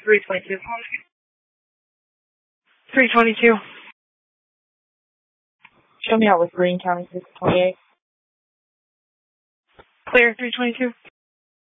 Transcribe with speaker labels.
Speaker 1: 322. 322.
Speaker 2: Show me out with Greene County 628.
Speaker 1: Clear, 322.